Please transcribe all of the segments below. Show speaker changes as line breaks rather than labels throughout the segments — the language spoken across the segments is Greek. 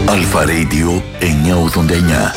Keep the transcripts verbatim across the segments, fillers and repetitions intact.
Αλφα Radio εννιακόσια ογδόντα εννιά.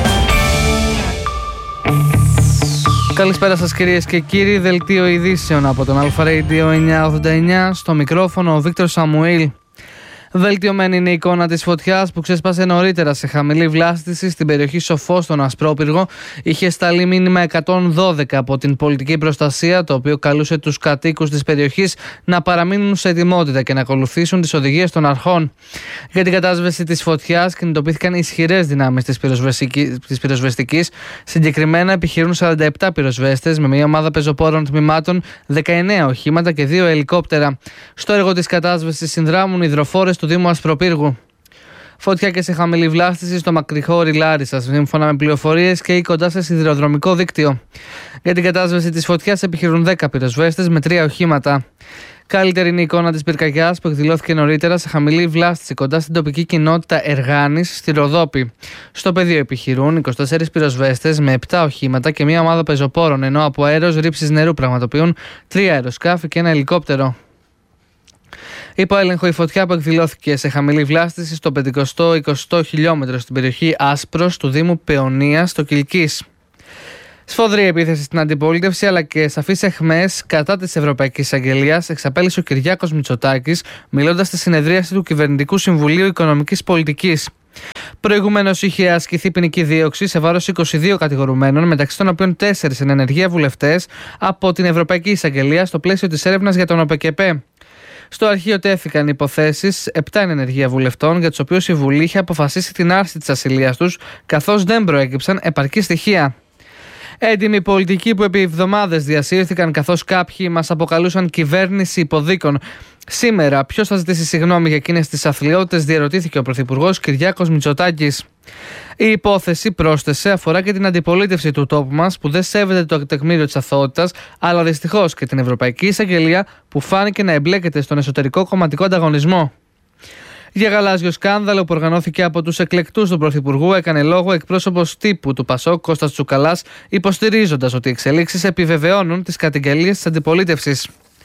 Καλησπέρα σας κυρίες και κύριοι, δελτίο ειδήσεων από τον Αλφα Radio εννιακόσια ογδόντα εννιά, στο μικρόφωνο ο Βίκτορ Σαμουήλ. Βελτιωμένη είναι η εικόνα της φωτιάς που ξέσπασε νωρίτερα σε χαμηλή βλάστηση στην περιοχή Σοφό στον Ασπρόπυργο. Είχε σταλεί μήνυμα εκατόν δώδεκα από την πολιτική προστασία, το οποίο καλούσε τους κατοίκους της περιοχής να παραμείνουν σε ετοιμότητα και να ακολουθήσουν τις οδηγίες των αρχών. Για την κατάσβεση της φωτιάς κινητοποιήθηκαν ισχυρές δυνάμεις της, της πυροσβεστικής. Συγκεκριμένα επιχειρούν σαράντα επτά πυροσβέστες με μια ομάδα πεζοπόρων τμήματων, δεκαεννέα οχήματα και δύο ελικόπτερα. Στο έργο της κατάσβεσης συνδράμουν υδροφόρες του Δήμου Ασπροπύργου. Φωτιά και σε χαμηλή βλάστηση στο Μακρυχώρι Λάρισσας, σύμφωνα με πληροφορίες και ή κοντά σε σιδηροδρομικό δίκτυο. Για την κατάσβεση της φωτιάς επιχειρούν δέκα πυροσβέστες με τρία οχήματα. Καλύτερη είναι η εικόνα της πυρκαγιάς που εκδηλώθηκε νωρίτερα σε χαμηλή βλάστηση κοντά στην τοπική κοινότητα Εργάνης στη Ροδόπη. Στο πεδίο επιχειρούν είκοσι τέσσερις πυροσβέστες με επτά οχήματα και μια ομάδα πεζοπόρων, ενώ από αέρος ρήψης νερού πραγματοποιούν τρία αεροσκάφη και ένα ελικόπτερο. Υπό έλεγχο η φωτιά που εκδηλώθηκε σε χαμηλή βλάστηση στο πεντηκοστό εικοστό χιλιόμετρο στην περιοχή Άσπρος του Δήμου Παιωνίας στο Κιλκής. Σφοδρή επίθεση στην αντιπολίτευση αλλά και σαφείς αιχμές κατά της Ευρωπαϊκής Αγγελίας εξαπέλυσε ο Κυριάκος Μητσοτάκης, μιλώντας στη συνεδρίαση του Κυβερνητικού Συμβουλίου Οικονομικής Πολιτικής. Προηγουμένως είχε ασκηθεί ποινική δίωξη σε βάρος είκοσι δύο κατηγορουμένων, μεταξύ των οποίων τέσσερις εν ενεργεία βουλευτές, από την Ευρωπαϊκή Εισαγγελία στο πλαίσιο της έρευνας για τον ΟΠΕΚΕΠΕ. Στο αρχείο τέθηκαν υποθέσεις επτά εν ενεργεία βουλευτών, για τους οποίους η Βουλή είχε αποφασίσει την άρση της ασυλίας τους, καθώς δεν προέκυψαν επαρκή στοιχεία. Έντιμοι πολιτικοί που επί εβδομάδες διασύρθηκαν, καθώς κάποιοι μας αποκαλούσαν κυβέρνηση υποδίκων. Σήμερα, ποιος θα ζητήσει συγγνώμη για εκείνες τις αθλιότητες, διερωτήθηκε ο Πρωθυπουργός Κυριάκος Μητσοτάκης. Η υπόθεση, πρόσθεσε, αφορά και την αντιπολίτευση του τόπου μας που δεν σέβεται το τεκμήριο της αθωότητας, αλλά δυστυχώς και την Ευρωπαϊκή Εισαγγελία που φάνηκε να εμπλέκεται στον εσωτερικό κομματικό ανταγωνισμό. Για γαλάζιο σκάνδαλο που οργανώθηκε από τους εκλεκτούς του Πρωθυπουργού έκανε λόγο εκπρόσωπος τύπου του Πασόκ Κώστας Τσουκαλάς, υποστηρίζοντας ότι οι εξελίξεις επιβεβαιώνουν τις καταγγελίες της αντιπολίτευσης.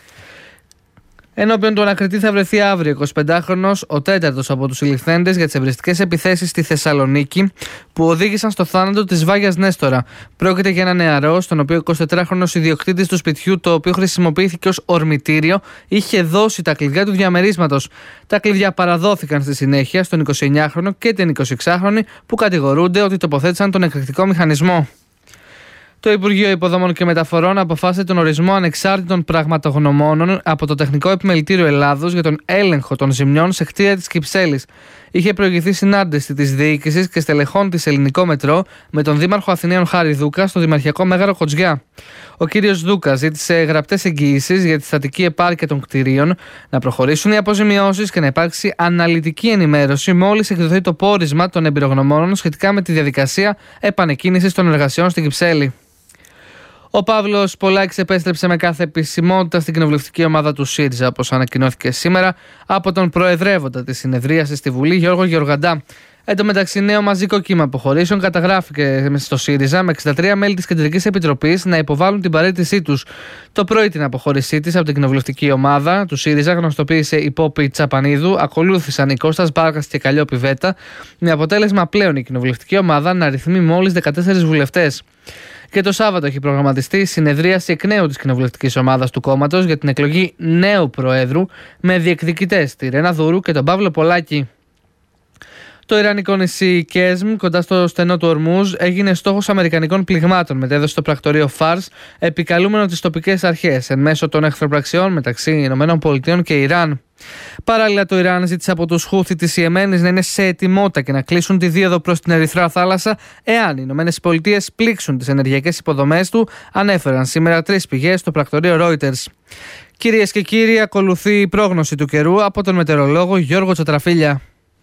Ενώπιον του ανακριτή θα βρεθεί αύριο εικοσιπεντάχρονος, ο τέταρτος από τους συλληφθέντες για τις ευριστικές επιθέσεις στη Θεσσαλονίκη που οδήγησαν στο θάνατο της Βάγιας Νέστορα. Πρόκειται για ένα νεαρό, στον οποίο ο εικοσιτετράχρονος ιδιοκτήτης του σπιτιού, το οποίο χρησιμοποιήθηκε ως ορμητήριο, είχε δώσει τα κλειδιά του διαμερίσματος. Τα κλειδιά παραδόθηκαν στη συνέχεια στον εικοσιεννιάχρονο και την εικοσιεξάχρονη που κατηγορούνται ότι τοποθέτησαν τον εκρηκτικό μηχανισμό. Το Υπουργείο Υποδομών και Μεταφορών αποφάσισε τον ορισμό ανεξάρτητων πραγματογνωμόνων από το Τεχνικό Επιμελητήριο Ελλάδος για τον έλεγχο των ζημιών σε κτίρια της Κυψέλης. Είχε προηγηθεί συνάντηση της διοίκησης και στελεχών της Ελληνικό Μετρό με τον Δήμαρχο Αθηναίων Χάρη Δούκα στο Δημαρχιακό Μέγαρο Κοτζιά. Ο κύριος Δούκα ζήτησε γραπτές εγγυήσεις για τη στατική επάρκεια των κτηρίων, να προχωρήσουν οι αποζημιώσεις και να υπάρξει αναλυτική ενημέρωση μόλις εκδοθεί το πόρισμα των εμπειρογνωμόνων σχετικά με τη διαδικασία επανεκκίνησης των εργασιών στην Κυψέλη. Ο Παύλος Πολάκης επέστρεψε με κάθε επισημότητα στην κοινοβουλευτική ομάδα του ΣΥΡΙΖΑ, όπως ανακοινώθηκε σήμερα από τον προεδρεύοντα της συνεδρίασης στη Βουλή, Γιώργο Γεωργαντά. Εν τω μεταξύ, νέο μαζικό κύμα αποχωρήσεων καταγράφηκε στο ΣΥΡΙΖΑ με εξήντα τρία μέλη της Κεντρικής Επιτροπής να υποβάλουν την παραίτησή τους. Το πρωί την αποχώρησή της από την κοινοβουλευτική ομάδα του ΣΥΡΙΖΑ γνωστοποίησε η Πόπη Τσαπανίδου, ακολούθησαν οι Κώστας Μπάρκας και Καλλιόπη Βέτα, με αποτέλεσμα πλέον η κοινοβουλευτική ομάδα να αριθμεί μόλις δεκατέσσερις βουλευτές. Και το Σάββατο έχει προγραμματιστεί η συνεδρίαση εκ νέου της κοινοβουλευτικής ομάδας του κόμματος για την εκλογή νέου Προέδρου με διεκδικητές τη Ρένα Δούρου και τον Παύλο Πολάκη. Το ιρανικό νησί Κέσμ, κοντά στο στενό του Ορμούζ, έγινε στόχος αμερικανικών πληγμάτων, μετέδωσε το πρακτορείο Φάρς, επικαλούμενο τις τοπικές αρχές εν μέσω των εχθροπραξιών μεταξύ ΗΠΑ και Ιράν. Παράλληλα, το Ιράν ζήτησε από τους Χούθι της Ιεμένης να είναι σε ετοιμότητα και να κλείσουν τη δίωδο προς την Ερυθρά Θάλασσα εάν οι ΗΠΑ πλήξουν τις ενεργειακές υποδομές του, ανέφεραν σήμερα τρεις πηγές στο πρακτορείο Reuters. Κυρίες και κύριοι, ακολουθεί η πρόγνωση του καιρού από τον μετεωρολόγο Γιώργο Τσοτραφίλια.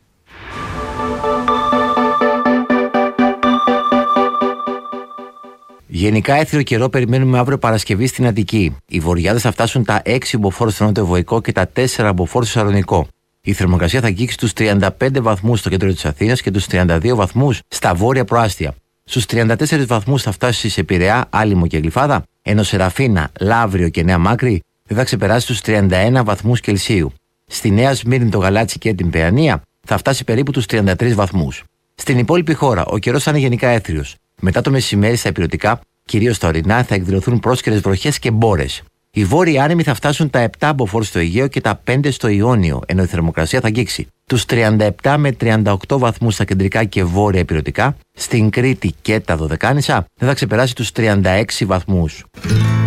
Γενικά, έθριο καιρό περιμένουμε αύριο Παρασκευή στην Αττική. Οι βορειάδες θα φτάσουν τα έξι μποφόρ στο νότιο Βοϊκό και τα τέσσερα μποφόρ στο Σαλονικό. Η θερμοκρασία θα αγγίξει τους τριάντα πέντε βαθμούς στο κέντρο της Αθήνας και τους τριάντα δύο βαθμούς στα βόρεια προάστια. Στους τριάντα τέσσερις βαθμούς θα φτάσει σε Πειραιά, Άλυμο και Γλυφάδα, ενώ Σεραφίνα, Λαύριο και Νέα Μάκρη δεν θα ξεπεράσει τους τριάντα ένα βαθμούς Κελσίου. Στη Νέα Σμύρνη, το Γαλάτσι και την Παιανία θα φτάσει περίπου τους τριάντα τρεις βαθμούς. Στην υπόλοιπη χώρα, ο καιρός θα είναι γενικά έθριος. Μετά το μεσημέρι στα ηπειρωτικά, κυρίως στα ορεινά, θα εκδηλωθούν πρόσκαιρες βροχές και μπόρες. Οι βόρειοι άνεμοι θα φτάσουν τα επτά μποφόρ στο Αιγαίο και τα πέντε στο Ιόνιο, ενώ η θερμοκρασία θα αγγίξει τους τριάντα επτά με τριάντα οκτώ βαθμούς στα κεντρικά και βόρεια ηπειρωτικά. Στην Κρήτη και τα Δωδεκάνησα δεν θα ξεπεράσει τους τριάντα έξι βαθμούς.